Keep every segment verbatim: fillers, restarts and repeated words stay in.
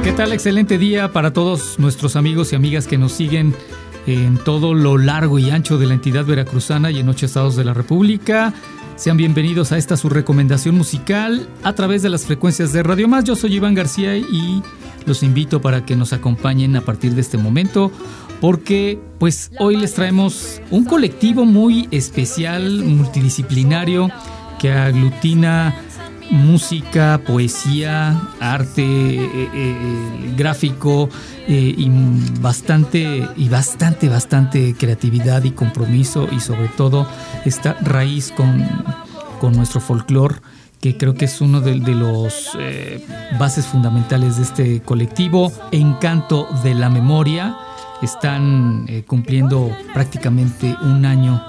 ¿Qué tal? Excelente día para todos nuestros amigos y amigas que nos siguen en todo lo largo y ancho de la entidad veracruzana y en ocho estados de la República. Sean bienvenidos a esta su recomendación musical a través de las frecuencias de Radio Más. Yo soy Iván García y los invito para que nos acompañen a partir de este momento, porque pues hoy les traemos un colectivo muy especial, multidisciplinario, que aglutina música, poesía, arte, eh, eh, gráfico eh, y bastante y bastante bastante creatividad y compromiso, y sobre todo esta raíz con, con nuestro folclore, que creo que es uno de, de los eh, bases fundamentales de este colectivo. Encanto de la Memoria están eh, cumpliendo prácticamente un año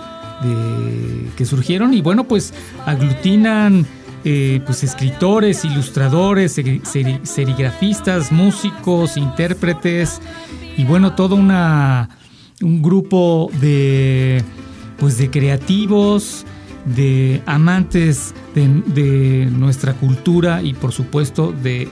de que surgieron, y bueno, pues aglutinan Eh, pues escritores, ilustradores, seri- seri- serigrafistas, músicos, intérpretes, y bueno, todo una un grupo de pues de creativos, de amantes de, de nuestra cultura y por supuesto de,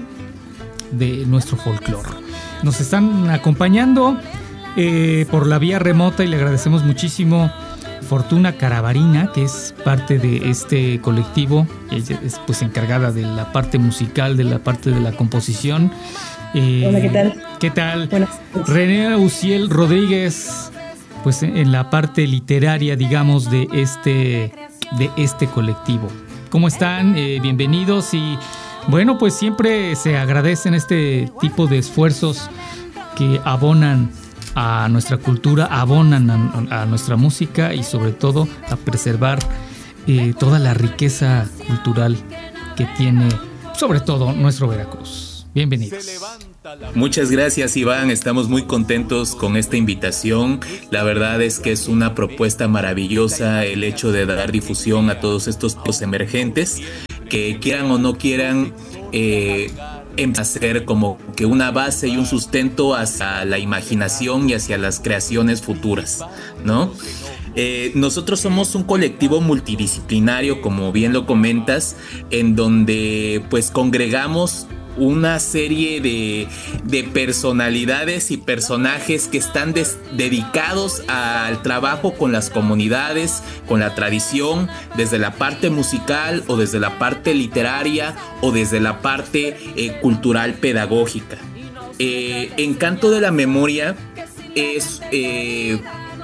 de nuestro folclore. Nos están acompañando eh, por la vía remota, y le agradecemos muchísimo Fortuna Carabarina, que es parte de este colectivo. Ella es pues encargada de la parte musical, de la parte de la composición. Eh, Hola, ¿qué tal? ¿Qué tal? Buenas. René Uciel Rodríguez, pues en la parte literaria, digamos, de este, de este colectivo. ¿Cómo están? Eh, bienvenidos. Y bueno, pues siempre se agradecen este tipo de esfuerzos que abonan a nuestra cultura, abonan a, a nuestra música y sobre todo a preservar eh, toda la riqueza cultural que tiene sobre todo nuestro Veracruz. Bienvenidos. Muchas gracias, Iván, estamos muy contentos con esta invitación. La verdad es que es una propuesta maravillosa el hecho de dar difusión a todos estos pueblos emergentes que, quieran o no quieran, eh, hacer como que una base y un sustento hacia la imaginación y hacia las creaciones futuras, ¿no? Eh, nosotros somos un colectivo multidisciplinario, como bien lo comentas, en donde pues congregamos una serie de, de personalidades y personajes que están des, dedicados al trabajo con las comunidades, con la tradición, desde la parte musical o desde la parte literaria o desde la parte eh, cultural pedagógica. Eh, Encanto de la Memoria es... Eh,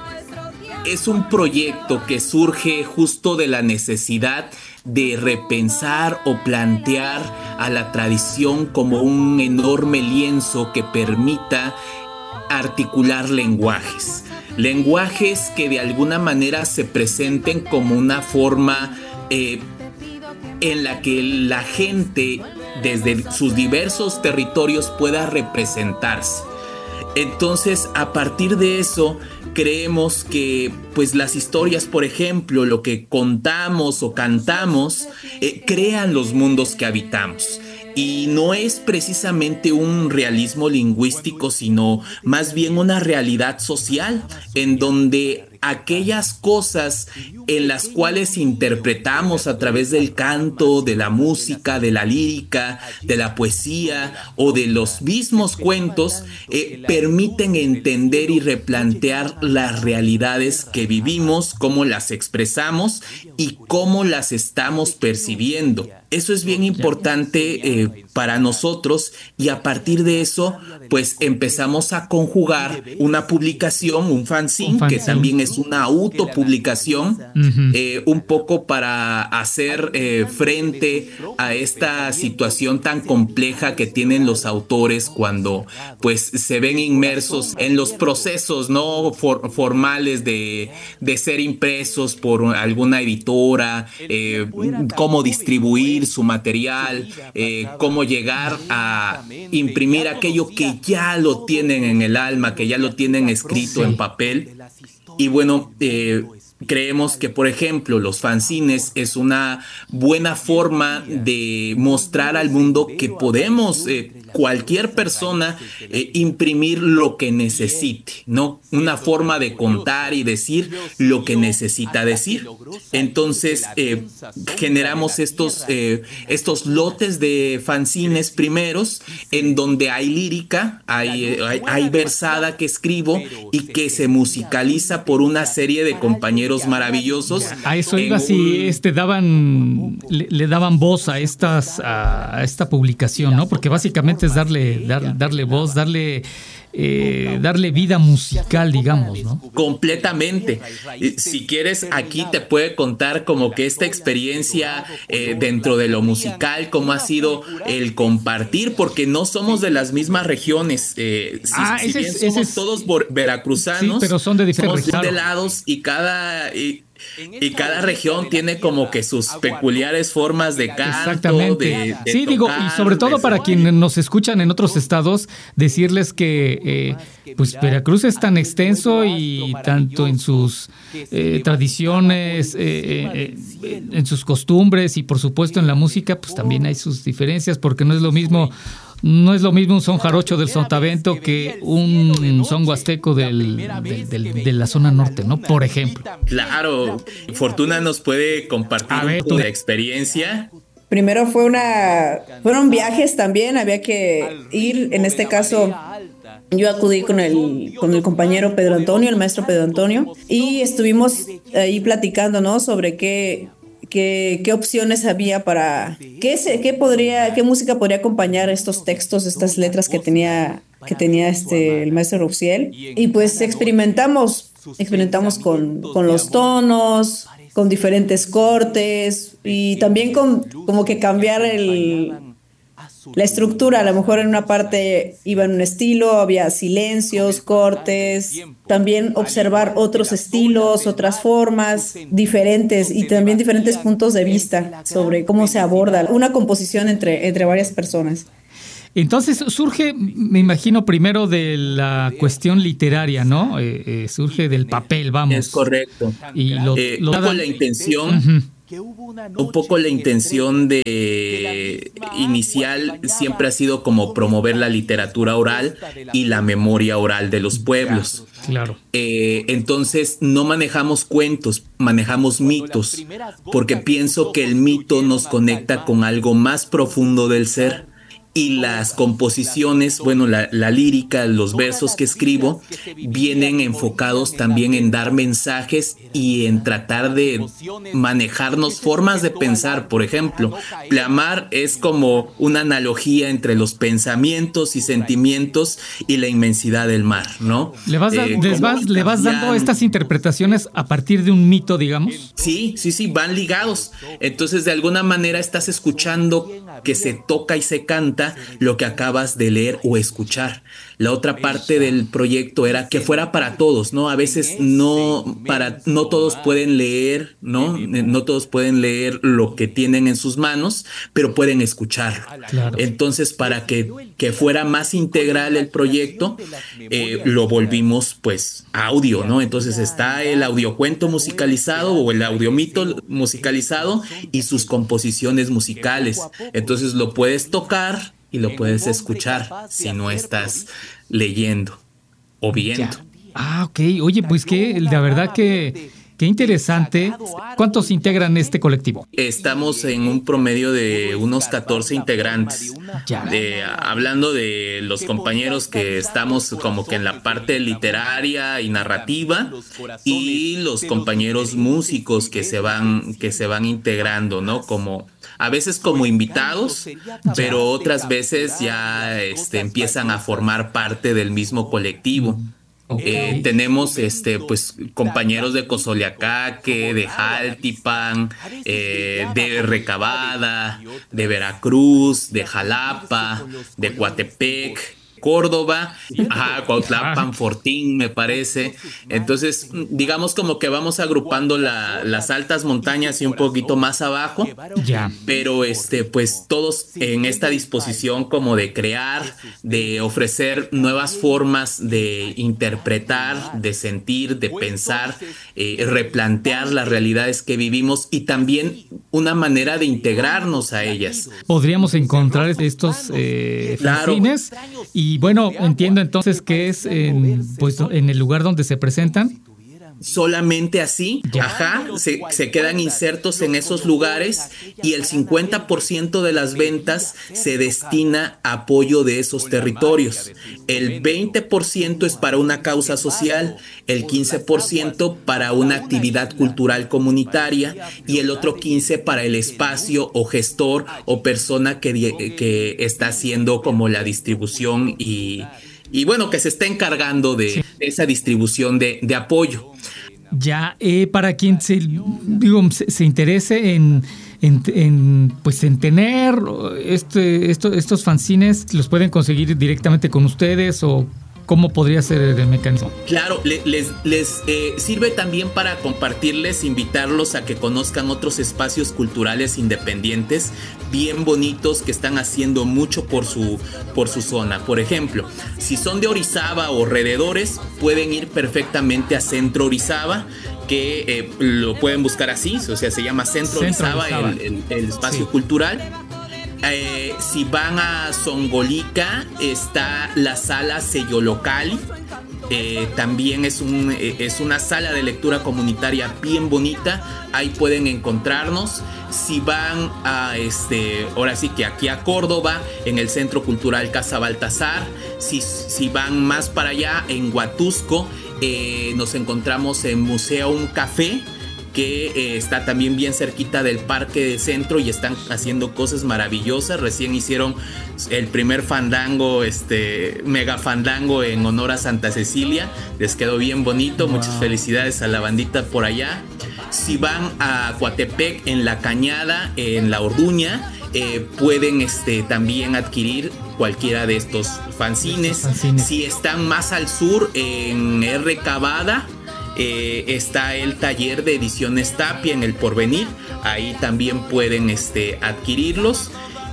Es un proyecto que surge justo de la necesidad de repensar o plantear a la tradición como un enorme lienzo que permita articular lenguajes. Lenguajes que de alguna manera se presenten como una forma eh, en la que la gente desde sus diversos territorios pueda representarse. Entonces, a partir de eso, creemos que pues las historias, por ejemplo, lo que contamos o cantamos, eh, crean los mundos que habitamos. Y no es precisamente un realismo lingüístico, sino más bien una realidad social, en donde aquellas cosas en las cuales interpretamos a través del canto, de la música, de la lírica, de la poesía o de los mismos cuentos, eh, permiten entender y replantear las realidades que vivimos, cómo las expresamos y cómo las estamos percibiendo. Eso es bien importante eh, para nosotros, y a partir de eso pues empezamos a conjugar una publicación, un fanzine, un fanzine. que también es una autopublicación, uh-huh. eh, un poco para hacer eh, frente a esta situación tan compleja que tienen los autores cuando pues se ven inmersos en los procesos no For, formales de, de ser impresos por alguna editora, eh, cómo distribuir su material, eh, cómo llegar a imprimir aquello que ya lo tienen en el alma, que ya lo tienen escrito sí. en papel. Y bueno, eh, creemos que, por ejemplo, los fanzines es una buena forma de mostrar al mundo que podemos eh, cualquier persona eh, imprimir lo que necesite, ¿no? Una forma de contar y decir lo que necesita decir. Entonces eh, generamos estos, eh, estos lotes de fanzines primeros en donde hay lírica, hay, hay, hay versada que escribo y que se musicaliza por una serie de compañeros maravillosos. A eso iba, si este, daban, le, le daban voz a estas a esta publicación, ¿no? Porque básicamente es darle, dar, darle voz, darle Eh, darle vida musical, digamos, ¿no? Completamente. Si quieres, aquí te puede contar como que esta experiencia eh, dentro de lo musical, cómo ha sido el compartir, porque no somos de las mismas regiones. Eh, si, ah, si bien es, somos es, todos veracruzanos, sí, pero son de diferentes somos de lados y cada... Y, Y cada región tiene como que sus peculiares formas de canto. Exactamente. De, de sí, tocar, digo, y sobre todo para quienes nos escuchan en otros estados, decirles que eh, pues Veracruz es tan extenso y tanto en sus eh, tradiciones, eh, eh, en sus costumbres y por supuesto en la música, pues también hay sus diferencias, porque no es lo mismo. No es lo mismo un son jarocho del Sotavento que un son huasteco del, del, del, de la zona norte, ¿no? Por ejemplo. Claro, Fortuna nos puede compartir ver, un poco de experiencia. Primero fue una, fueron viajes también, había que ir, en este caso yo acudí con el, con el compañero Pedro Antonio, el maestro Pedro Antonio, y estuvimos ahí platicando, ¿no? Sobre qué... ¿Qué, qué opciones había para qué, se, qué podría qué música podría acompañar estos textos, estas letras que tenía que tenía este el maestro Ruxiel? Y pues experimentamos experimentamos con, con los tonos, con diferentes cortes y también con como que cambiar el la estructura. A lo mejor en una parte iba en un estilo, había silencios, cortes, también observar otros estilos, otras formas diferentes y también diferentes puntos de vista sobre cómo se aborda una composición entre, entre varias personas. Entonces surge, me imagino, primero de la cuestión literaria, ¿no? Eh, eh, surge del papel, vamos. Es correcto. Y lo, eh, lo tuvo la intención... Uh-huh. Un poco la intención de inicial siempre ha sido como promover la literatura oral y la memoria oral de los pueblos. Claro. Eh, entonces no manejamos cuentos, manejamos mitos, porque pienso que el mito nos conecta con algo más profundo del ser. Y las composiciones, bueno, la, la lírica, los versos que escribo, vienen enfocados también en dar mensajes y en tratar de manejarnos formas de pensar. Por ejemplo, Pleamar es como una analogía entre los pensamientos y sentimientos y la inmensidad del mar, ¿no? ¿Le vas, da, eh, les vas, ¿le vas dando estas interpretaciones a partir de un mito, digamos? Sí, sí, sí, van ligados. Entonces, de alguna manera estás escuchando que se toca y se canta lo que acabas de leer o escuchar. La otra parte del proyecto era que fuera para todos, ¿no? A veces no, para, no todos pueden leer, ¿no? No todos pueden leer lo que tienen en sus manos, pero pueden escucharlo. Claro. Entonces, para que, que fuera más integral el proyecto, eh, lo volvimos, pues, audio, ¿no? Entonces está el audiocuento musicalizado o el audiomito musicalizado y sus composiciones musicales. Entonces lo puedes tocar y lo puedes escuchar si no estás leyendo o viendo. Ya. Ah, ok. Oye, pues que la verdad que qué interesante. ¿Cuántos integran este colectivo? Estamos en un promedio de unos catorce integrantes. Ya. De, hablando de los compañeros que estamos como que en la parte literaria y narrativa y los compañeros músicos que se van, que se van integrando, ¿no? Como a veces como invitados, pero otras veces ya este, empiezan a formar parte del mismo colectivo. Okay. Eh, tenemos este pues compañeros de Cozoleacaque, de Jaltipan, eh, de Recabada, de Veracruz, de Jalapa, de Coatepec, Córdoba, ajá, Cuautlapan, Fortín, me parece. Entonces, digamos como que vamos agrupando la, las altas montañas y un poquito más abajo. Ya. Pero este, pues todos en esta disposición como de crear, de ofrecer nuevas formas de interpretar, de sentir, de pensar, eh, replantear las realidades que vivimos y también una manera de integrarnos a ellas. Podríamos encontrar estos eh, fanzines claro. Y bueno, entiendo entonces que es en, pues, en el lugar donde se presentan. Solamente así, ajá, se, se quedan insertos en esos lugares y el cincuenta por ciento de las ventas se destina a apoyo de esos territorios. El veinte por ciento es para una causa social, el quince por ciento para una actividad cultural comunitaria y el otro quince por ciento para el espacio o gestor o persona que, que está haciendo como la distribución y... Y bueno, que se está encargando de, sí. de esa distribución de, de apoyo. Ya, eh, para quien se, digo, se, se interese en, en, en, pues en tener este, esto, estos fanzines, ¿los pueden conseguir directamente con ustedes o cómo podría ser el mecanismo? Claro, les, les, les eh, sirve también para compartirles, invitarlos a que conozcan otros espacios culturales independientes bien bonitos que están haciendo mucho por su, por su zona. Por ejemplo, si son de Orizaba o alrededores, pueden ir perfectamente a Centro Orizaba, que eh, lo pueden buscar así, o sea, se llama Centro, Centro Orizaba, Orizaba. El, el, el espacio sí. cultural. Eh, si van a Zongolica, está la sala Sellolocali. Eh, también es, un, eh, es una sala de lectura comunitaria bien bonita. Ahí pueden encontrarnos. Si van a, este, ahora sí que aquí a Córdoba, en el Centro Cultural Casa Baltasar. Si, si van más para allá, en Huatusco, eh, nos encontramos en Museum Café, que eh, está también bien cerquita del Parque de Centro y están haciendo cosas maravillosas. Recién hicieron el primer fandango, este mega fandango en honor a Santa Cecilia. Les quedó bien bonito. Wow. Muchas felicidades a la bandita por allá. Si van a Coatepec, en La Cañada, en La Orduña, eh, pueden este, también adquirir cualquiera de estos fanzines. fanzines. Si están más al sur, en R. Cavada, Eh, está el taller de ediciones Tapia en El Porvenir. Ahí también pueden este, adquirirlos.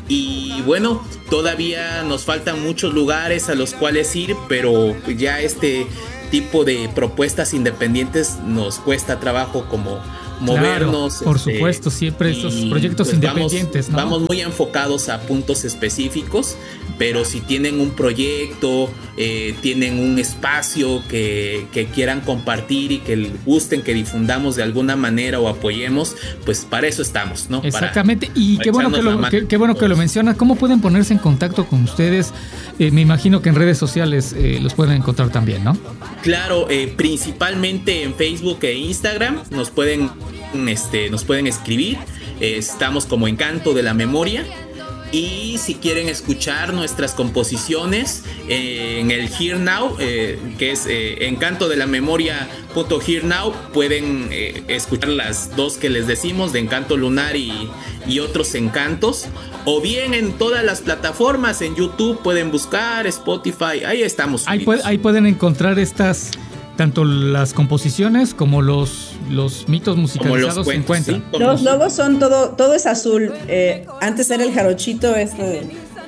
Y bueno, todavía nos faltan muchos lugares a los cuales ir, pero ya este tipo de propuestas independientes nos cuesta trabajo como movernos. Claro, por este, supuesto, siempre estos proyectos pues independientes, vamos, ¿no? Vamos muy enfocados a puntos específicos, pero si tienen un proyecto, eh, tienen un espacio que, que quieran compartir y que les gusten, que difundamos de alguna manera o apoyemos, pues para eso estamos, ¿no? Exactamente, para, y para qué bueno que lo, qué, qué bueno que lo mencionas. ¿Cómo pueden ponerse en contacto con ustedes? Eh, me imagino que en redes sociales eh, los pueden encontrar también, ¿no? Claro, eh, principalmente en Facebook e Instagram nos pueden, este, nos pueden escribir. Eh, estamos como Encanto de la Memoria. Y si quieren escuchar nuestras composiciones eh, en el Here Now, eh, que es eh, encanto de la memoria punto here now, pueden eh, escuchar las dos que les decimos, de Encanto Lunar y, y otros encantos. O bien en todas las plataformas, en YouTube pueden buscar, Spotify, ahí estamos. Ahí, pu- ahí pueden encontrar estas, tanto las composiciones como los, los mitos musicalizados se encuentran. Sí, los logos son todo, todo es azul. Eh, antes era el jarochito, este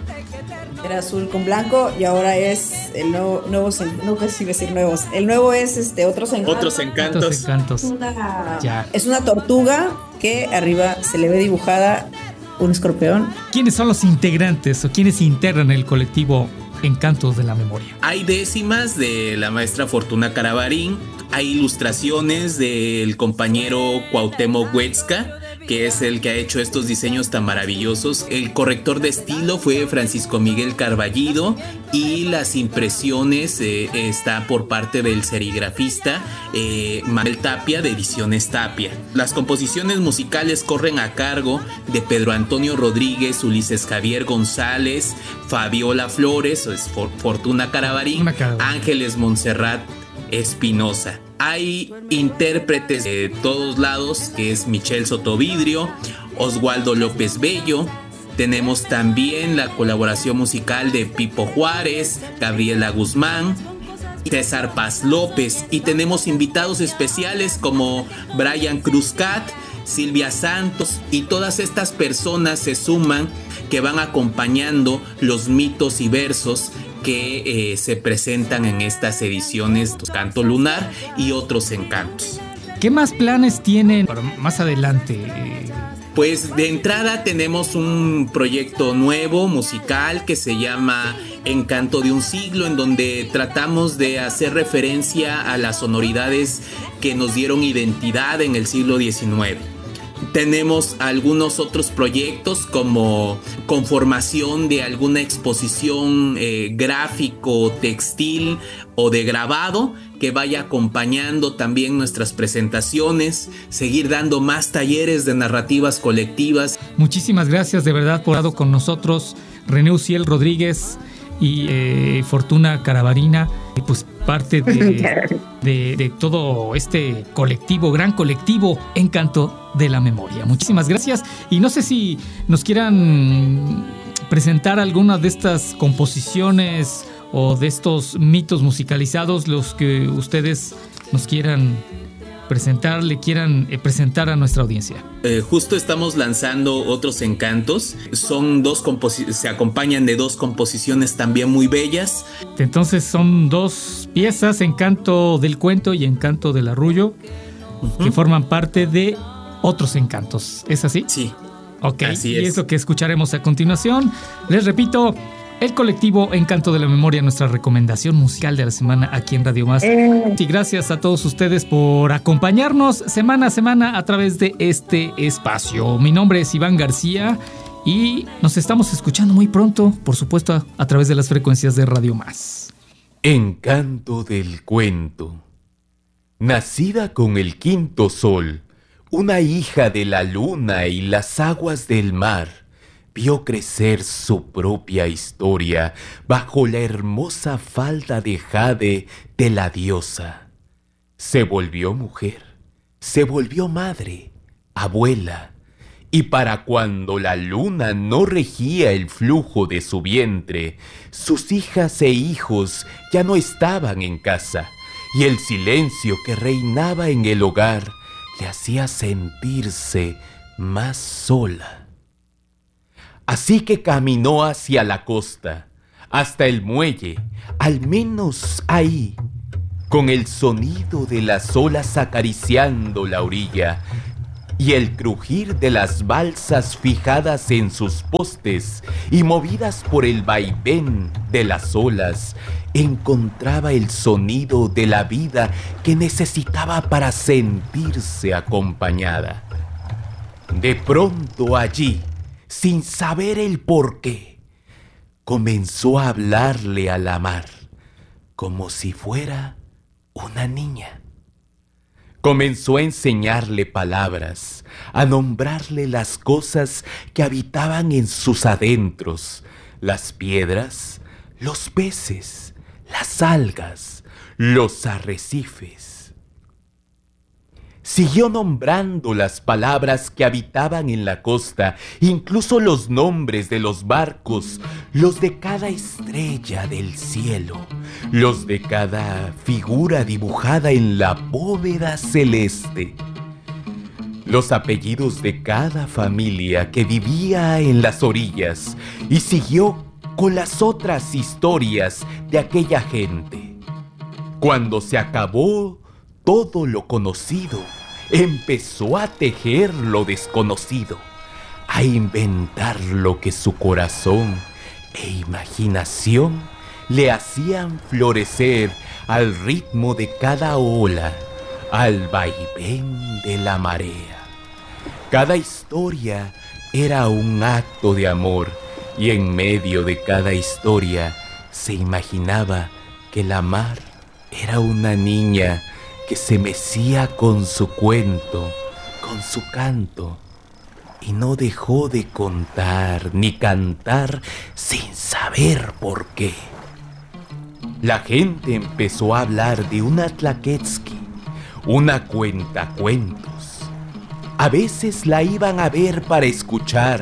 era azul con blanco y ahora es el nuevo, nuevos, no sé si decir nuevos. El nuevo es este otros encantos. Otros encantos. Otros encantos. Es una, ya. es una tortuga que arriba se le ve dibujada un escorpión. ¿Quiénes son los integrantes o quiénes integran el colectivo Encantos de la Memoria? Hay décimas de la maestra Fortuna Caravarín, hay ilustraciones del compañero Cuauhtémoc Huetzca, que es el que ha hecho estos diseños tan maravillosos. El corrector de estilo fue Francisco Miguel Carballido y las impresiones eh, está por parte del serigrafista eh, Manuel Tapia de Ediciones Tapia. Las composiciones musicales corren a cargo de Pedro Antonio Rodríguez, Ulises Javier González, Fabiola Flores, es Fortuna Caravarín, Ángeles Montserrat Espinosa. Hay intérpretes de todos lados, que es Michelle Sotovidrio, Oswaldo López Bello, Tenemos también la colaboración musical de Pipo Juárez, Gabriela Guzmán, César Paz López, y tenemos invitados especiales como Brian Cruzcat, Silvia Santos, y todas estas personas se suman que van acompañando los mitos y versos que eh, se presentan en estas ediciones de Canto Lunar y otros encantos. ¿Qué más planes tienen para más adelante? Pues de entrada tenemos un proyecto nuevo musical que se llama Encanto de un siglo, en donde tratamos de hacer referencia a las sonoridades que nos dieron identidad en el siglo diecinueve. Tenemos algunos otros proyectos como conformación de alguna exposición eh, gráfico, textil o de grabado que vaya acompañando también nuestras presentaciones, seguir dando más talleres de narrativas colectivas. Muchísimas gracias de verdad por haber estado con nosotros, René Uciel Rodríguez y eh, Fortuna Carabarina, pues parte de, de, de todo este colectivo, gran colectivo Encanto de la Memoria. Muchísimas gracias, y no sé si nos quieran presentar alguna de estas composiciones o de estos mitos musicalizados, los que ustedes nos quieran presentar, le quieran eh, presentar a nuestra audiencia. Eh, justo estamos lanzando otros encantos. Son dos composi- se acompañan de dos composiciones también muy bellas. Entonces son dos piezas, Encanto del Cuento y Encanto del Arrullo, uh-huh, que forman parte de otros encantos. ¿Es así? Sí. Ok, así y es. es lo que escucharemos a continuación. Les repito, el colectivo Encanto de la Memoria, nuestra recomendación musical de la semana aquí en Radio Más. Eh. Y gracias a todos ustedes por acompañarnos semana a semana a través de este espacio. Mi nombre es Iván García y nos estamos escuchando muy pronto, por supuesto, a, a través de las frecuencias de Radio Más. Encanto del Cuento. Nacida con el quinto sol, una hija de la luna y las aguas del mar, vio crecer su propia historia bajo la hermosa falda de jade de la diosa. Se volvió mujer, se volvió madre, abuela, y para cuando la luna no regía el flujo de su vientre, sus hijas e hijos ya no estaban en casa, y el silencio que reinaba en el hogar le hacía sentirse más sola. Así que caminó hacia la costa, hasta el muelle, al menos ahí, con el sonido de las olas acariciando la orilla y el crujir de las balsas fijadas en sus postes y movidas por el vaivén de las olas, encontraba el sonido de la vida que necesitaba para sentirse acompañada. De pronto allí, sin saber el por qué, comenzó a hablarle a la mar, como si fuera una niña. Comenzó a enseñarle palabras, a nombrarle las cosas que habitaban en sus adentros, las piedras, los peces, las algas, los arrecifes. Siguió nombrando las palabras que habitaban en la costa, incluso los nombres de los barcos, los de cada estrella del cielo, los de cada figura dibujada en la bóveda celeste, los apellidos de cada familia que vivía en las orillas, y siguió con las otras historias de aquella gente. Cuando se acabó todo lo conocido, empezó a tejer lo desconocido, a inventar lo que su corazón e imaginación le hacían florecer al ritmo de cada ola, al vaivén de la marea. Cada historia era un acto de amor, y en medio de cada historia se imaginaba que la mar era una niña que se mecía con su cuento, con su canto, y no dejó de contar ni cantar sin saber por qué. La gente empezó a hablar de una Tlaquetzki, una cuentacuentos. A veces la iban a ver para escuchar,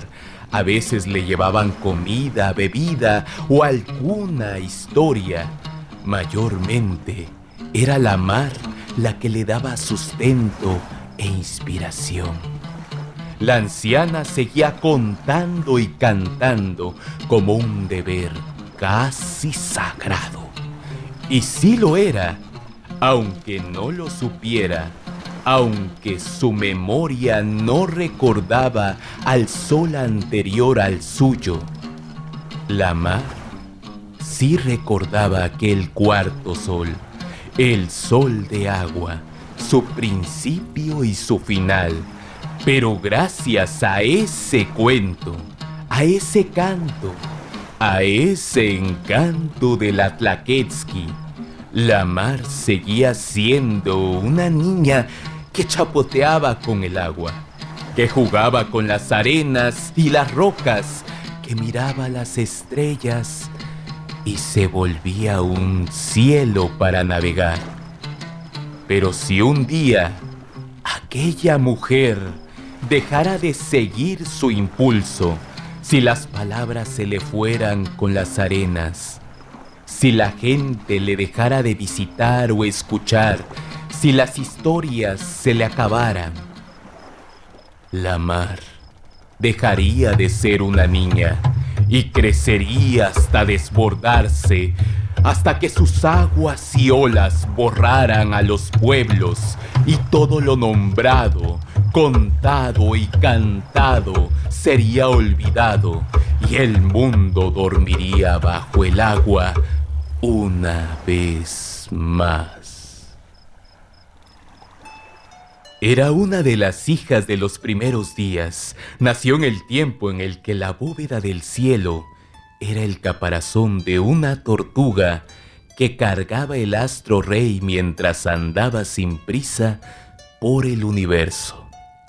A veces le llevaban comida, bebida o alguna historia. Mayormente era la mar la que le daba sustento e inspiración. La anciana seguía contando y cantando como un deber casi sagrado. Y sí lo era, aunque no lo supiera, aunque su memoria no recordaba al sol anterior al suyo. La mar sí recordaba aquel cuarto sol, el sol de agua, su principio y su final. Pero gracias a ese cuento, a ese canto, a ese encanto del Tlaquetzki, la mar seguía siendo una niña que chapoteaba con el agua, que jugaba con las arenas y las rocas, que miraba las estrellas y se volvía un cielo para navegar. Pero si un día aquella mujer dejara de seguir su impulso, si las palabras se le fueran con las arenas, si la gente le dejara de visitar o escuchar, si las historias se le acabaran, la mar dejaría de ser una niña y crecería hasta desbordarse, hasta que sus aguas y olas borraran a los pueblos y todo lo nombrado, contado y cantado sería olvidado y el mundo dormiría bajo el agua una vez más. Era una de las hijas de los primeros días. Nació en el tiempo en el que la bóveda del cielo era el caparazón de una tortuga que cargaba el astro rey mientras andaba sin prisa por el universo.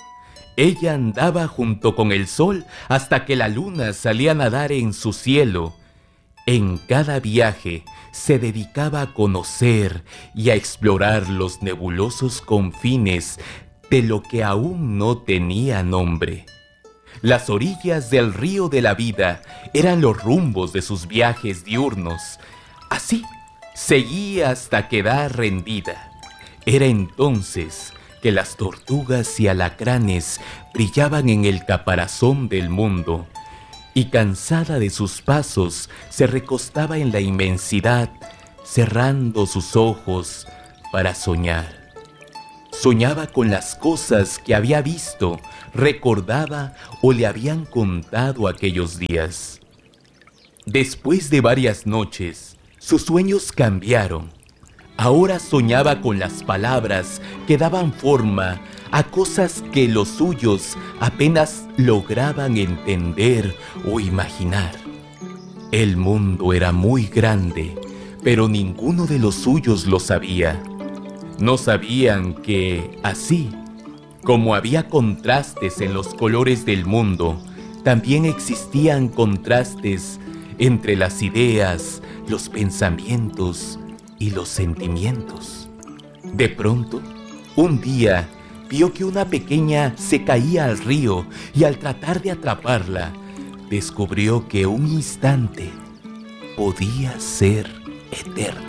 Ella andaba junto con el sol hasta que la luna salía a nadar en su cielo. En cada viaje se dedicaba a conocer y a explorar los nebulosos confines de lo que aún no tenía nombre. Las orillas del río de la vida eran los rumbos de sus viajes diurnos. Así seguía hasta quedar rendida. Era entonces que las tortugas y alacranes brillaban en el caparazón del mundo, y cansada de sus pasos se recostaba en la inmensidad, cerrando sus ojos para soñar. Soñaba con las cosas que había visto, recordaba o le habían contado aquellos días. Después de varias noches, sus sueños cambiaron. Ahora soñaba con las palabras que daban forma a cosas que los suyos apenas lograban entender o imaginar. El mundo era muy grande, pero ninguno de los suyos lo sabía. No sabían que, así como había contrastes en los colores del mundo, también existían contrastes entre las ideas, los pensamientos y los sentimientos. De pronto, un día, vio que una pequeña se caía al río y al tratar de atraparla, descubrió que un instante podía ser eterno.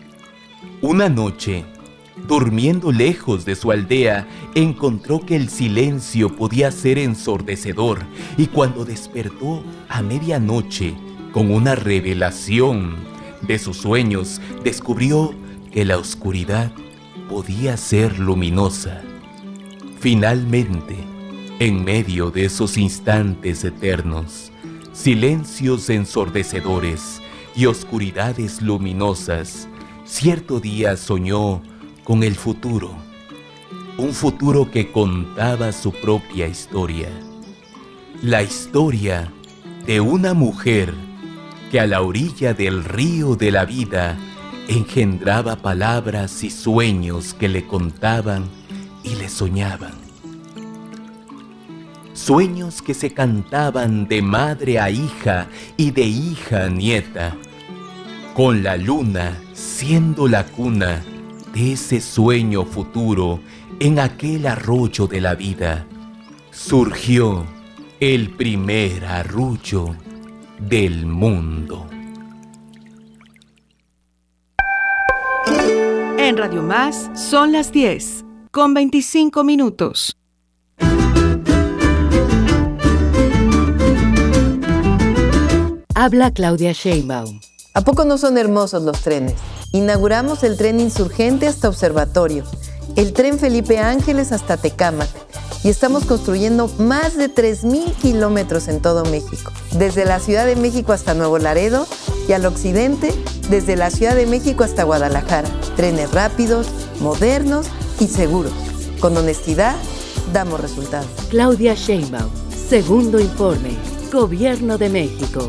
Una noche, durmiendo lejos de su aldea, encontró que el silencio podía ser ensordecedor, y cuando despertó a medianoche con una revelación de sus sueños, descubrió que la oscuridad podía ser luminosa. Finalmente, en medio de esos instantes eternos, silencios ensordecedores y oscuridades luminosas, cierto día soñó con el futuro, un futuro que contaba su propia historia, la historia de una mujer que a la orilla del río de la vida engendraba palabras y sueños que le contaban y le soñaban. Sueños que se cantaban de madre a hija y de hija a nieta, con la luna siendo la cuna de ese sueño futuro. En aquel arroyo de la vida surgió el primer arrullo del mundo. En Radio Más son las diez, con veinticinco minutos. Habla Claudia Sheinbaum. ¿A poco no son hermosos los trenes? Inauguramos el tren Insurgente hasta Observatorio, el tren Felipe Ángeles hasta Tecámac, y estamos construyendo más de tres mil kilómetros en todo México, desde la Ciudad de México hasta Nuevo Laredo y al occidente, desde la Ciudad de México hasta Guadalajara. Trenes rápidos, modernos y seguros. Con honestidad, damos resultados. Claudia Sheinbaum, segundo informe, Gobierno de México.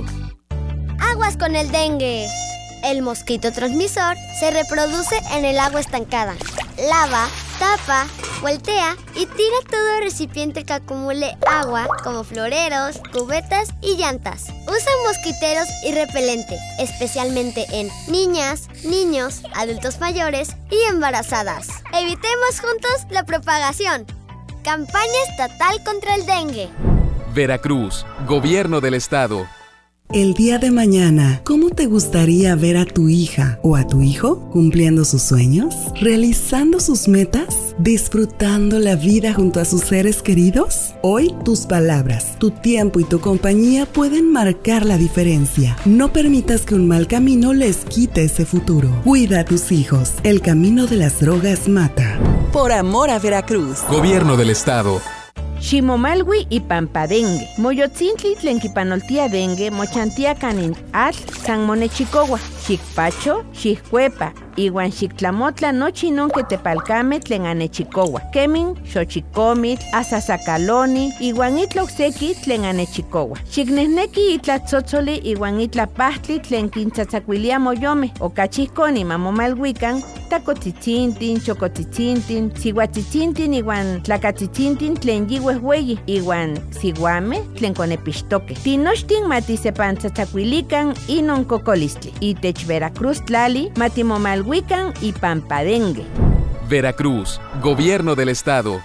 Aguas con el dengue. El mosquito transmisor se reproduce en el agua estancada. Lava, tapa, voltea y tira todo recipiente que acumule agua, como floreros, cubetas y llantas. Usa mosquiteros y repelente, especialmente en niñas, niños, adultos mayores y embarazadas. Evitemos juntos la propagación. Campaña estatal contra el dengue. Veracruz, Gobierno del Estado. El día de mañana, ¿cómo te gustaría ver a tu hija o a tu hijo cumpliendo sus sueños, realizando sus metas, disfrutando la vida junto a sus seres queridos? Hoy, tus palabras, tu tiempo y tu compañía pueden marcar la diferencia. No permitas que un mal camino les quite ese futuro. Cuida a tus hijos. El camino de las drogas mata. Por amor a Veracruz. Gobierno del Estado. Ximomalwi y Pampadengue. Moyotzintli tlenquipanoltia dengue, mochantia canin atl, san monechicowa, xicpacho, xiccuepa, iwan xictlamotla nochi non que tepalcame tlen anechicowa. Kemin, xochicomitl, asasacaloni, iwan itla ocseki tlen anechicowa. Xicnehneki itla tzotzoli iwan itla pahtli tlen quintzatzacuilia moyome, okachihconi mamomalhuican, tacotzitzinthin, chocotzitzinthin, sihuatzitzinthin iwan tlacatzitzinthin tlen yihuehueyi, iwan sihuame tlen conepixtoque. Tinochtin matisepantzatzacuilican inon cocolistli. Itech Veracruz tlali matimomalhuican y Pampadengue. Veracruz, Gobierno del Estado.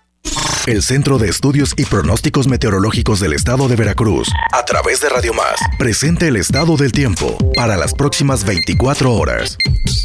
El Centro de Estudios y Pronósticos Meteorológicos del Estado de Veracruz, a través de Radio Más, presenta el estado del tiempo para las próximas veinticuatro horas.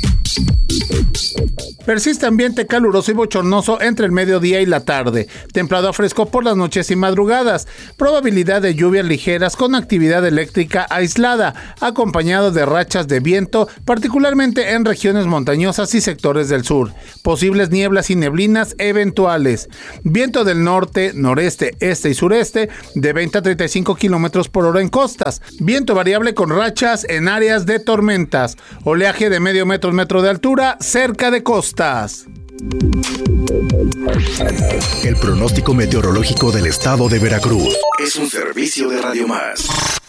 Persiste ambiente caluroso y bochornoso entre el mediodía y la tarde, templado a fresco por las noches y madrugadas, probabilidad de lluvias ligeras con actividad eléctrica aislada, acompañado de rachas de viento, particularmente en regiones montañosas y sectores del sur, posibles nieblas y neblinas eventuales, viento del norte, noreste, este y sureste de veinte a treinta y cinco kilómetros por hora en costas, viento variable con rachas en áreas de tormentas, oleaje de medio metro, metro de altura cerca de costas. El pronóstico meteorológico del Estado de Veracruz es un servicio de Radio Más.